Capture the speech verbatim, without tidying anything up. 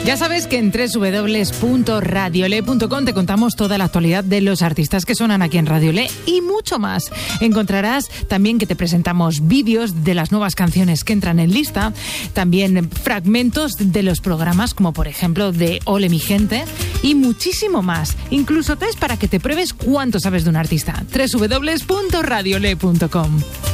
Ya sabes que en doble u doble u doble u punto radiole punto com te contamos toda la actualidad de los artistas que suenan aquí en Radiole y mucho más. Encontrarás también que te presentamos vídeos de las nuevas canciones que entran en lista, también fragmentos de los programas como por ejemplo de Ole mi gente y muchísimo más. Incluso test para que te pruebes cuánto sabes de un artista. doble u doble u doble u punto radiole punto com.